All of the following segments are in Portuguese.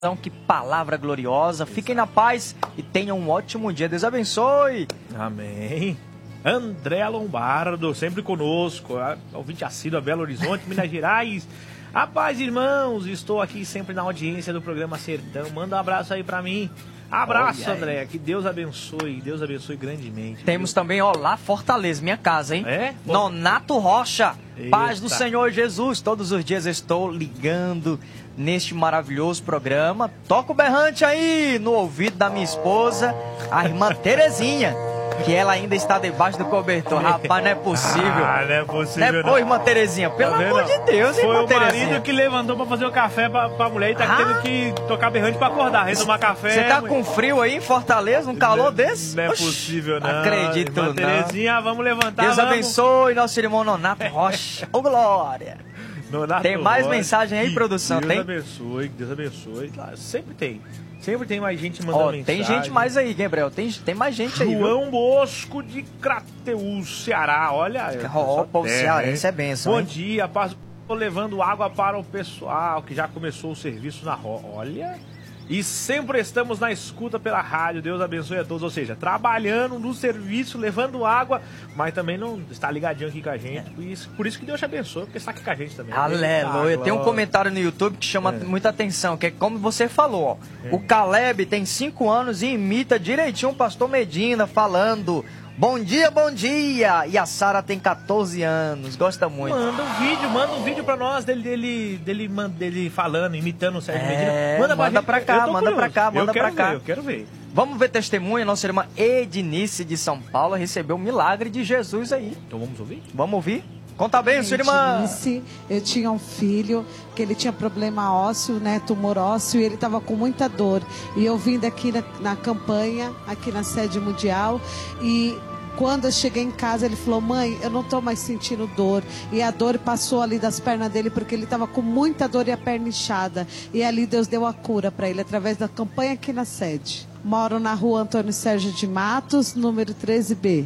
Que palavra gloriosa. Fiquem na paz e tenham um ótimo dia. Deus abençoe. Amém. André Lombardo, sempre conosco, ouvinte assíduo a Belo Horizonte, Minas Gerais. A paz, irmãos, estou aqui sempre na audiência do programa Sertão. Manda um abraço aí pra mim. Abraço, André, que Deus abençoe grandemente. Temos também, lá, Fortaleza, minha casa, hein? É? Nonato Rocha, Eita. paz do Senhor Jesus. Todos os dias eu estou ligando neste maravilhoso programa. Toca o berrante aí no ouvido da minha esposa, a irmã Terezinha, que ela ainda está debaixo do cobertor. Rapaz, não é possível. Não é possível, não. Ô, irmã Terezinha, pelo amor de Deus, irmã Terezinha. Foi o Terezinha. marido que levantou pra fazer o café pra mulher e tá tendo que tocar berrante pra acordar, retomar café. Você tá com frio aí em Fortaleza, um calor desse? Não é possível, não. Acredito, irmã não. Terezinha, vamos levantar, Deus vamos. abençoe nosso irmão Nonato Rocha. Ô, glória. Nonato Tem mais Rocha. mensagem aí, produção? Deus abençoe. Claro, sempre tem mais gente mandando mensagem. Tem gente mais aí, Gabriel. Tem mais gente aí. João Bosco de Crateús, Ceará. Olha. O cearense é bênção. Bom dia, paz. Estou levando água para o pessoal que já começou o serviço na roça. Olha. E sempre estamos na escuta pela rádio. Deus abençoe a todos. Ou seja, trabalhando no serviço, levando água, mas também não está ligadinho aqui com a gente. Por isso que Deus te abençoe, porque está aqui com a gente também. Aleluia. Tem um comentário no YouTube que chama muita atenção, que é como você falou. O Caleb tem 5 anos e imita direitinho o pastor Medina falando: bom dia, bom dia! E a Sara tem 14 anos, gosta muito. Manda um vídeo pra nós dele falando, imitando o Sérgio Medina. Manda pra cá. Eu quero ver. Vamos ver testemunha. Nossa irmã Ednice de São Paulo recebeu o milagre de Jesus aí. Então vamos ouvir? Vamos ouvir? Conta bem, sua irmã. Ednice, eu tinha um filho que ele tinha problema ósseo, né, tumor ósseo, e ele estava com muita dor. E eu vim daqui na campanha, aqui na sede mundial, e quando eu cheguei em casa, ele falou: mãe, eu não estou mais sentindo dor. E a dor passou ali das pernas dele, porque ele estava com muita dor e a perna inchada. E ali Deus deu a cura para ele, através da campanha aqui na sede. Moro na rua Antônio Sérgio de Matos, número 13B.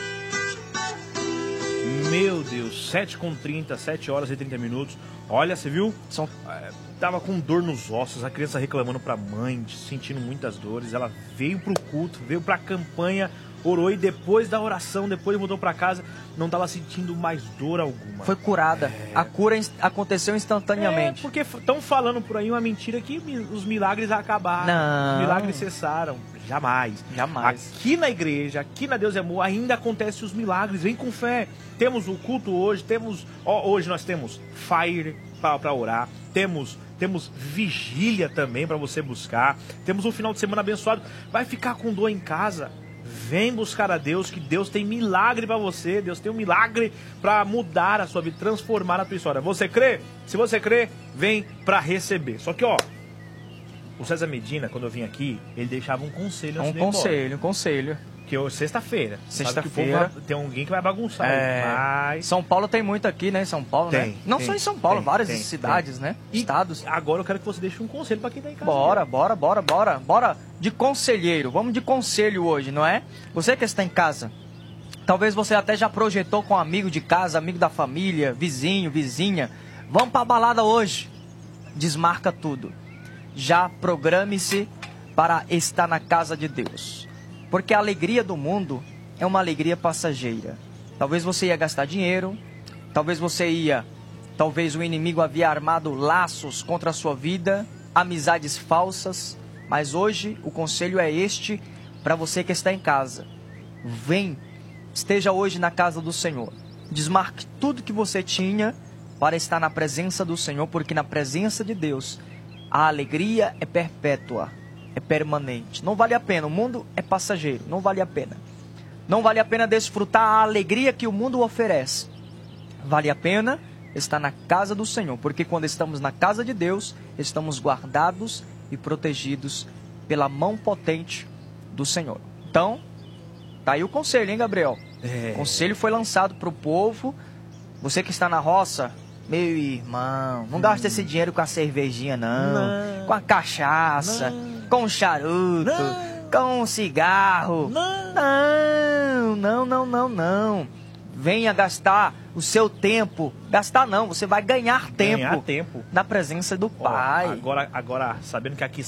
Meu Deus, 7h30, 7 horas e 30 minutos. Olha, você viu? Tava com dor nos ossos, a criança reclamando pra mãe, sentindo muitas dores. Ela veio pro culto, veio pra campanha, orou, e depois da oração, depois voltou pra casa, não estava sentindo mais dor alguma. Foi curada. A cura aconteceu instantaneamente. Porque estão falando por aí uma mentira que os milagres acabaram. Não. Os milagres cessaram. Jamais. Aqui na igreja, aqui na Deus é Amor, ainda acontecem os milagres. Vem com fé. Temos o culto hoje, hoje nós temos Fire para orar, temos vigília também para você buscar, temos um final de semana abençoado. Vai ficar com dor em casa? Vem buscar a Deus, que Deus tem milagre para você. Deus tem um milagre para mudar a sua vida, transformar a tua história. Você crê? Se você crê, vem para receber. Só que, o César Medina, quando eu vim aqui, ele deixava um conselho antes de ir embora. Um conselho. Que hoje, sexta-feira. Sexta-feira. Tem alguém que vai bagunçar. Mas... São Paulo tem muito aqui, né? São Paulo, né? Não só em São Paulo, várias cidades, né? Estados. Agora eu quero que você deixe um conselho para quem tá em casa. Bora. De conselheiro. Vamos de conselho hoje, não é? Você que está em casa. Talvez você até já projetou com um amigo de casa, amigo da família, vizinho, vizinha. Vamos pra balada hoje. Desmarca tudo. Já programe-se para estar na casa de Deus. Porque a alegria do mundo é uma alegria passageira. Talvez você ia gastar dinheiro, talvez o inimigo havia armado laços contra a sua vida, amizades falsas, mas hoje o conselho é este para você que está em casa. Esteja hoje na casa do Senhor. Desmarque tudo que você tinha para estar na presença do Senhor, porque na presença de Deus a alegria é perpétua, é permanente. Não vale a pena, o mundo é passageiro, não vale a pena. Não vale a pena desfrutar a alegria que o mundo oferece. Vale a pena estar na casa do Senhor, porque quando estamos na casa de Deus, estamos guardados e protegidos pela mão potente do Senhor. Então, tá aí o conselho, hein, Gabriel? O conselho foi lançado para o povo. Você que está na roça, meu irmão, não gasta esse dinheiro com a cervejinha, não. Com a cachaça, com o charuto, com o cigarro. Não. Venha gastar o seu tempo. Gastar não, você vai ganhar tempo. Ganhar tempo. Na presença do Pai. Agora, sabendo que aqui